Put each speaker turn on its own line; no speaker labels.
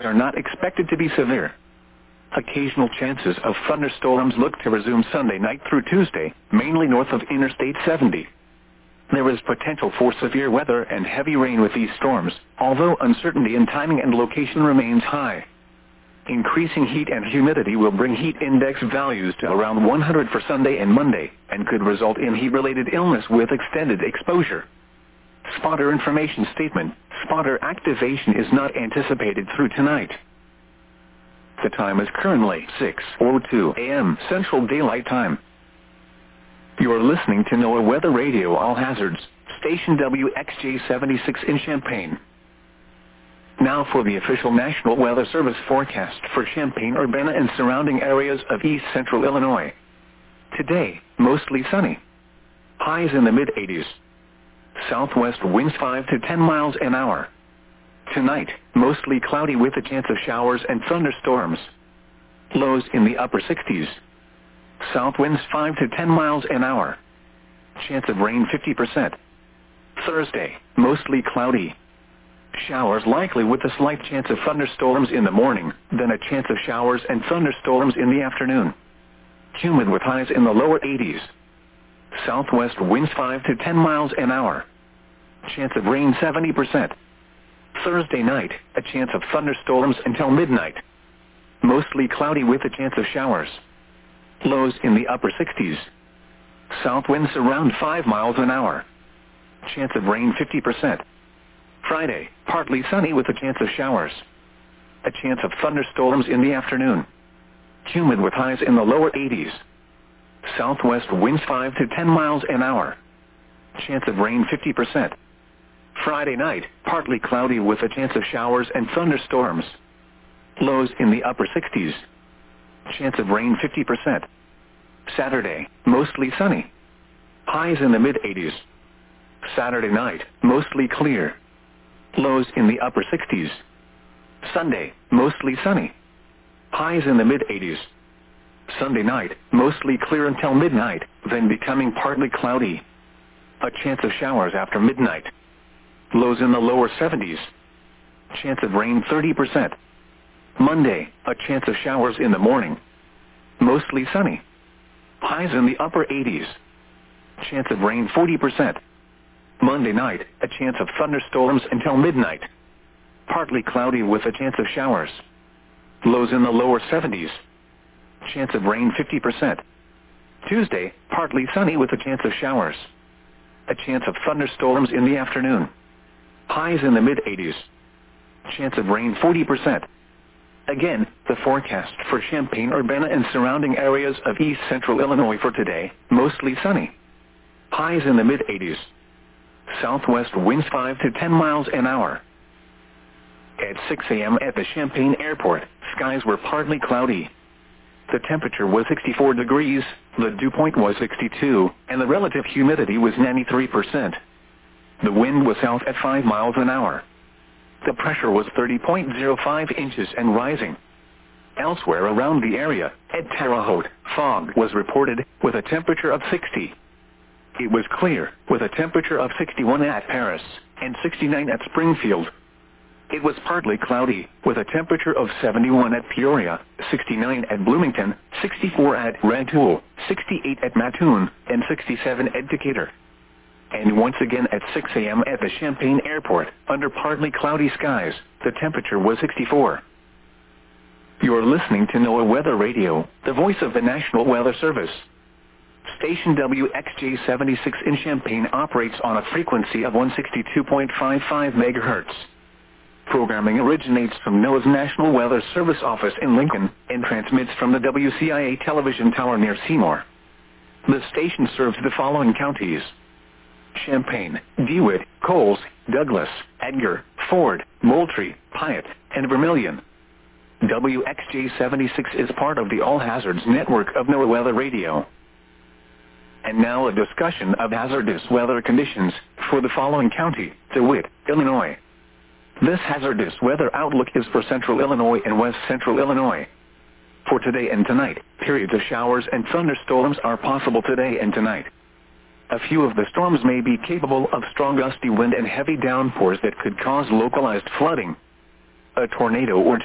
are not expected to be severe. Occasional chances of thunderstorms look to resume Sunday night through Tuesday, mainly north of Interstate 70. There is potential for severe weather and heavy rain with these storms, although uncertainty in timing and location remains high. Increasing heat and humidity will bring heat index values to around 100 for Sunday and Monday, and could result in heat-related illness with extended exposure. Spotter information statement: spotter activation is not anticipated through tonight. The time is currently 6:02 a.m. Central Daylight Time. You are listening to NOAA Weather Radio All Hazards, station WXJ-76 in Champaign. Now for the official National Weather Service forecast for Champaign-Urbana and surrounding areas of east central Illinois. Today, mostly sunny. Highs in the mid-80s. Southwest winds 5 to 10 miles an hour. Tonight, mostly cloudy with a chance of showers and thunderstorms. Lows in the upper 60s. South winds 5 to 10 miles an hour. Chance of rain 50%. Thursday, mostly cloudy. Showers likely with a slight chance of thunderstorms in the morning, then a chance of showers and thunderstorms in the afternoon. Humid with highs in the lower 80s. Southwest winds 5 to 10 miles an hour. Chance of rain 70%. Thursday night, a chance of thunderstorms until midnight. Mostly cloudy with a chance of showers. Lows in the upper 60s. South winds around 5 miles an hour. Chance of rain 50%. Friday, partly sunny with a chance of showers. A chance of thunderstorms in the afternoon. Humid with highs in the lower 80s. Southwest winds 5 to 10 miles an hour. Chance of rain 50%. Friday night, partly cloudy with a chance of showers and thunderstorms. Lows in the upper 60s. Chance of rain 50%. Saturday, mostly sunny. Highs in the mid-80s. Saturday night, mostly clear. Lows in the upper 60s. Sunday, mostly sunny. Highs in the mid-80s. Sunday night, mostly clear until midnight, then becoming partly cloudy. A chance of showers after midnight. Lows in the lower 70s. Chance of rain 30%. Monday, a chance of showers in the morning. Mostly sunny. Highs in the upper 80s. Chance of rain 40%. Monday night, a chance of thunderstorms until midnight. Partly cloudy with a chance of showers. Lows in the lower 70s. Chance of rain 50%. Tuesday, partly sunny with a chance of showers. A chance of thunderstorms in the afternoon. Highs in the mid-80s. Chance of rain 40%. Again, the forecast for Champaign-Urbana and surrounding areas of east central Illinois for today: mostly sunny. Highs in the mid-80s. Southwest winds 5 to 10 miles an hour. At 6 a.m. at the Champaign Airport, skies were partly cloudy. The temperature was 64 degrees, the dew point was 62, and the relative humidity was 93%. The wind was south at 5 miles an hour. The pressure was 30.05 inches and rising. Elsewhere around the area, at Terre Haute, fog was reported, with a temperature of 60. It was clear, with a temperature of 61 at Paris, and 69 at Springfield. It was partly cloudy, with a temperature of 71 at Peoria, 69 at Bloomington, 64 at Rantoul, 68 at Mattoon, and 67 at Decatur. And once again at 6 a.m. at the Champaign Airport, under partly cloudy skies, the temperature was 64. You are listening to NOAA Weather Radio, the voice of the National Weather Service. Station WXJ-76 in Champaign operates on a frequency of 162.55 MHz. Programming originates from NOAA's National Weather Service office in Lincoln and transmits from the WCIA television tower near Seymour. The station serves the following counties: Champaign, DeWitt, Coles, Douglas, Edgar, Ford, Moultrie, Piatt, and Vermilion. WXJ-76 is part of the All Hazards network of NOAA Weather Radio. And now a discussion of hazardous weather conditions for the following county: DeWitt, Illinois. This hazardous weather outlook is for central Illinois and west central Illinois. For today and tonight, periods of showers and thunderstorms are possible today and tonight. A few of the storms may be capable of strong gusty wind and heavy downpours that could cause localized flooding. A tornado or